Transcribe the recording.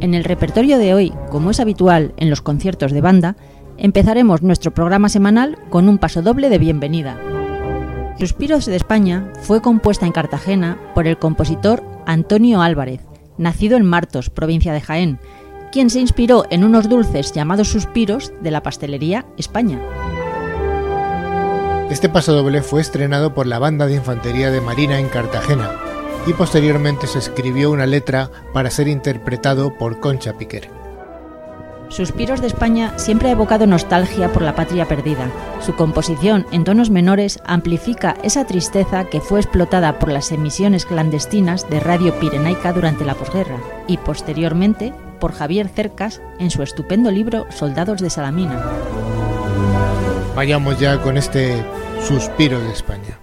En el repertorio de hoy, como es habitual en los conciertos de banda, empezaremos nuestro programa semanal con un pasodoble de bienvenida. Suspiros de España fue compuesta en Cartagena por el compositor Antonio Álvarez, nacido en Martos, provincia de Jaén, quien se inspiró en unos dulces llamados suspiros de la pastelería España. Este pasodoble fue estrenado por la Banda de Infantería de Marina en Cartagena y posteriormente se escribió una letra para ser interpretado por Concha Piquer. Suspiros de España siempre ha evocado nostalgia por la patria perdida. Su composición en tonos menores amplifica esa tristeza que fue explotada por las emisiones clandestinas de Radio Pirenaica durante la posguerra y posteriormente por Javier Cercas en su estupendo libro Soldados de Salamina. Vayamos ya con este Suspiro de España.